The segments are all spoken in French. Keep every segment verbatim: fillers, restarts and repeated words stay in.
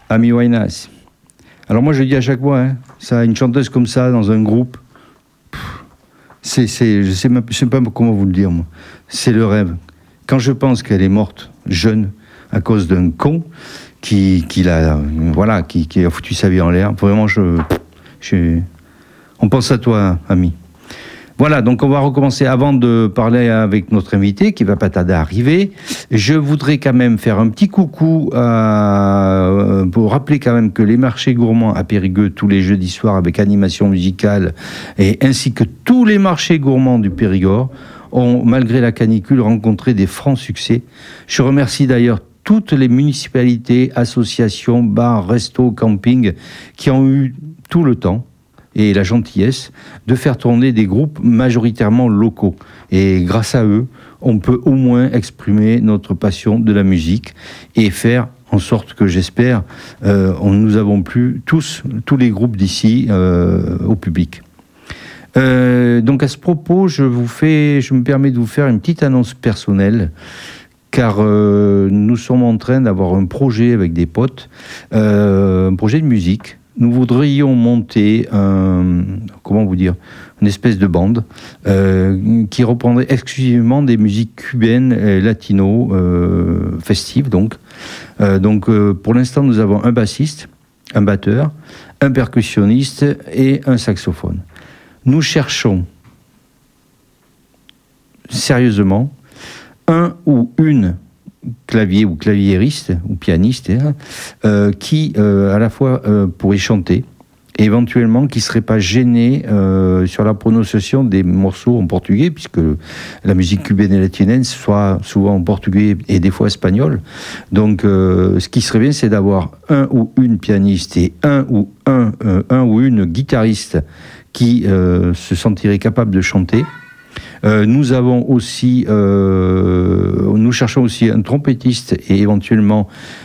Amy Winehouse. Alors moi je dis à chaque fois, hein, ça, une chanteuse comme ça dans un groupe, pff, c'est, c'est, je sais même, je sais pas comment vous le dire moi. C'est le rêve. Quand je pense qu'elle est morte jeune à cause d'un con qui, qui l'a, voilà, qui, qui a foutu sa vie en l'air, vraiment je, je, on pense à toi, Amy. Voilà, donc on va recommencer. Avant de parler avec notre invité, qui va pas tarder à arriver, je voudrais quand même faire un petit coucou à, pour rappeler quand même que les marchés gourmands à Périgueux, tous les jeudis soirs avec animation musicale, et ainsi que tous les marchés gourmands du Périgord, ont, malgré la canicule, rencontré des francs succès. Je remercie d'ailleurs toutes les municipalités, associations, bars, restos, campings, qui ont eu tout le temps et la gentillesse de faire tourner des groupes majoritairement locaux. Et grâce à eux, on peut au moins exprimer notre passion de la musique et faire en sorte que, j'espère, euh, on, nous avons plu tous, tous les groupes d'ici euh, au public. Euh, donc à ce propos, je vous fais, je me permets de vous faire une petite annonce personnelle, car euh, nous sommes en train d'avoir un projet avec des potes, euh, un projet de musique. Nous voudrions monter un, comment vous dire, une espèce de bande euh, qui reprendrait exclusivement des musiques cubaines et latino euh, festives donc. Euh, donc euh, pour l'instant nous avons un bassiste, un batteur, un percussionniste et un saxophone. Nous cherchons sérieusement un ou une clavier ou claviériste ou pianiste hein, euh, qui euh, à la fois euh, pourrait chanter et éventuellement qui ne serait pas gêné euh, sur la prononciation des morceaux en portugais, puisque la musique cubaine et latine soit souvent en portugais et des fois espagnol. Donc euh, ce qui serait bien, c'est d'avoir un ou une pianiste et un ou un, euh, un ou une guitariste qui euh, se sentirait capable de chanter. Euh, nous avons aussi, euh, nous cherchons aussi un trompettiste et éventuellement,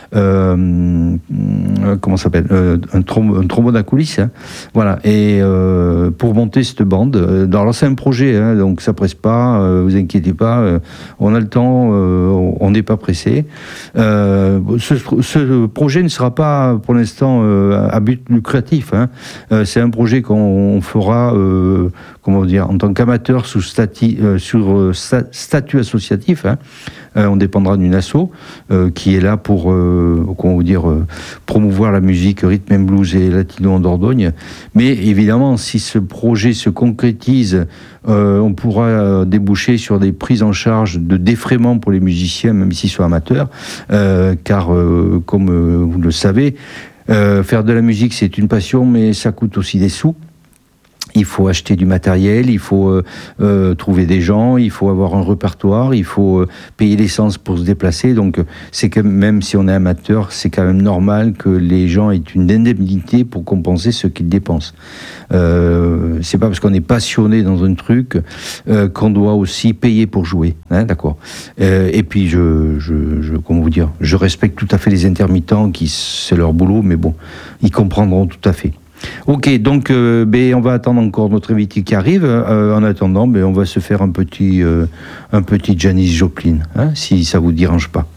euh, comment ça s'appelle, euh, un, trom- un trombone à coulisses, hein, voilà. Et euh, pour monter cette bande, alors c'est un projet, hein, donc ça presse pas, euh, vous inquiétez pas, euh, on a le temps, euh, on n'est pas pressé. Euh, ce, ce projet ne sera pas pour l'instant euh, à but lucratif, hein. Euh, c'est un projet qu'on fera, euh, comment dire, en tant qu'amateur sous statut. Euh, sur euh, statut associatif, hein. euh, on dépendra d'une asso euh, qui est là pour euh, comment vous dire, euh, promouvoir la musique rhythm and blues et latino en Dordogne. Mais évidemment, si ce projet se concrétise, euh, on pourra euh, déboucher sur des prises en charge de défraiement pour les musiciens, même s'ils sont amateurs, euh, car euh, comme euh, vous le savez, euh, faire de la musique c'est une passion, mais ça coûte aussi des sous. Il faut acheter du matériel, il faut euh, euh, trouver des gens, il faut avoir un répertoire, il faut euh, payer l'essence pour se déplacer. Donc, c'est que même si on est amateur, c'est quand même normal que les gens aient une indemnité pour compenser ce qu'ils dépensent. Euh, c'est pas parce qu'on est passionné dans un truc euh, qu'on doit aussi payer pour jouer, hein, d'accord. Euh, et puis, je, je, je, comment vous dire, je respecte tout à fait les intermittents, qui c'est leur boulot, mais bon, ils comprendront tout à fait. Ok, donc euh, ben, on va attendre encore notre invité qui arrive. Euh, en attendant, ben, on va se faire un petit, euh, un petit Janis Joplin, hein, si ça vous dérange pas.